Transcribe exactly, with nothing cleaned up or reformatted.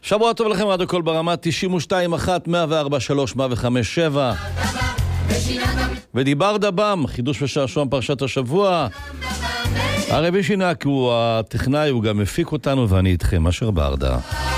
שבוע טוב לכם, רדיו קול ברמה תשעים ושתיים אחת מאה וארבע שלוש מאה וחמש שבע. ודיבר דבם, חידוש ושעשועם פרשת השבוע. הרבי שינק הוא הטכנאי, הוא גם מפיק אותנו, ואני איתכם, אשר ברדה.